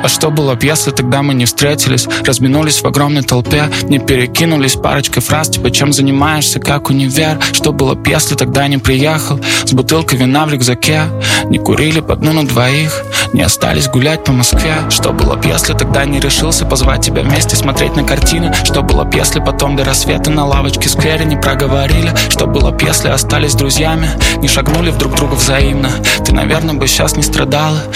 А что было б, если тогда мы не встретились, разминулись в огромной толпе, не перекинулись парочкой фраз, типа чем занимаешься, как универ? Что было б, если тогда не приехал с бутылкой вина в рюкзаке, не курили по дну на двоих, не остались гулять по Москве? Что было б, если тогда не решился позвать тебя вместе смотреть на картины? Что было б, если потом до рассвета на лавочке в сквере не проговорили? Что было б, если остались друзьями, не шагнули в друг друга взаимно? Ты, наверное, бы сейчас не страдала,